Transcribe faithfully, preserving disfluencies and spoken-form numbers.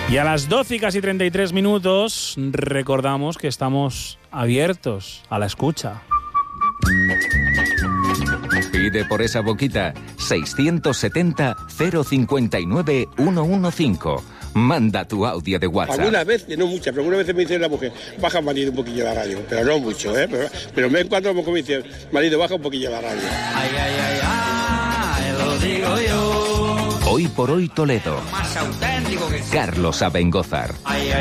Y a las doce y casi treinta y tres minutos recordamos que estamos abiertos a la escucha. Pide por esa boquita seiscientos setenta, cero cincuenta y nueve, ciento quince. Manda tu audio de WhatsApp. Algunas veces, no muchas, pero algunas veces me dice la mujer, baja marido un poquillo la radio, pero no mucho, ¿eh? Pero, pero me encuentro como me dice, marido, baja un poquillo la radio. Ay, ay, ay, ay, lo digo yo. Hoy por hoy Toledo. Más auténtico que Carlos Abengózar. Ay, ay.